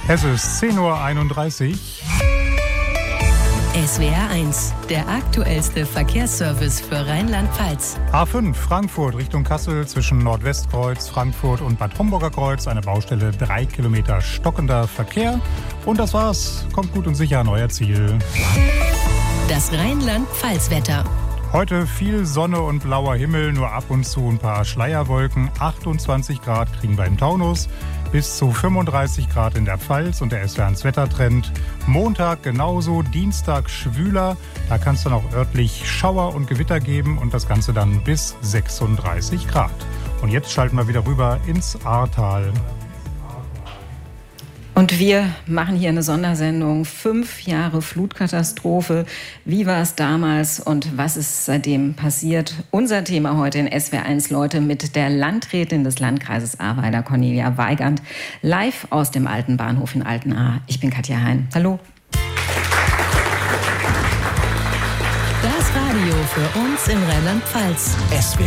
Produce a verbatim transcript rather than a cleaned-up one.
Es ist zehn Uhr einunddreißig. S W R eins, der aktuellste Verkehrsservice für Rheinland-Pfalz. A fünf Frankfurt Richtung Kassel zwischen Nordwestkreuz, Frankfurt und Bad Homburger Kreuz. Eine Baustelle, drei Kilometer stockender Verkehr. Und das war's. Kommt gut und sicher an euer Ziel. Das Rheinland-Pfalz-Wetter. Heute viel Sonne und blauer Himmel, nur ab und zu ein paar Schleierwolken. achtundzwanzig Grad kriegen wir im Taunus, bis zu fünfunddreißig Grad in der Pfalz und der S W R eins Wettertrend. Montag genauso, Dienstag schwüler, da kann es dann auch örtlich Schauer und Gewitter geben und das Ganze dann bis sechsunddreißig Grad. Und jetzt schalten wir wieder rüber ins Ahrtal. Und wir machen hier eine Sondersendung, fünf Jahre Flutkatastrophe. Wie war es damals und was ist seitdem passiert? Unser Thema heute in S W R eins, Leute, mit der Landrätin des Landkreises Ahrweiler, Cornelia Weigand, live aus dem alten Bahnhof in Altenahr. Ich bin Katja Hein. Hallo. Das Radio für uns in Rheinland-Pfalz. S W